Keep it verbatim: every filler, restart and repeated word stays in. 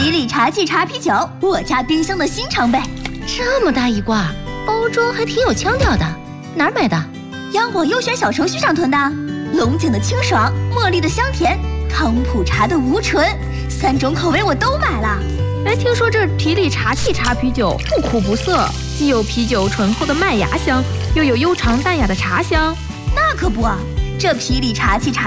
皮里茶气茶啤酒，我家冰箱的新常备。 这么大一挂，包装还挺有腔调的，哪儿买的？ 央广优选小程序上囤的。龙井的清爽，茉莉的香甜，康普茶的无醇，三种口味我都买了。 哎，听说这皮里茶气茶啤酒不苦不涩，既有啤酒醇厚的麦芽香，又有悠长淡雅的茶香。 那可不，这皮里茶气茶